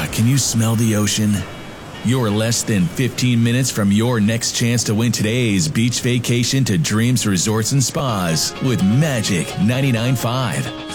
Can you smell the ocean? You're less than 15 minutes from your next chance to win today's beach vacation to Dreams Resorts and Spas with Magic 99.5.